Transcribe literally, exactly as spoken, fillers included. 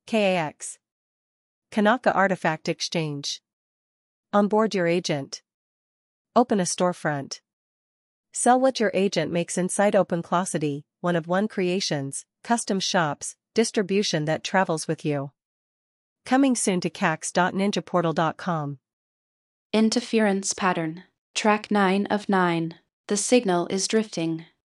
K A X. Kanaka Artifact Exchange. Onboard your agent. Open a storefront. Sell what your agent makes inside OpenClosity, one-of-one creations, custom shops, distribution that travels with you. Coming soon to cax dot ninja portal dot com. Interference pattern. Track nine of nine. The signal is drifting.